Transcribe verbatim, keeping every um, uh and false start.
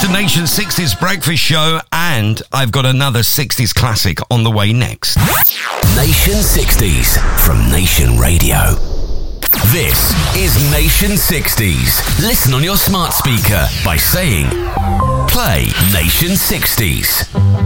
to Nation sixties Breakfast Show, and I've got another sixties classic on the way next. Nation sixties from Nation Radio. This is Nation sixties. Listen on your smart speaker by saying, play Nation sixties.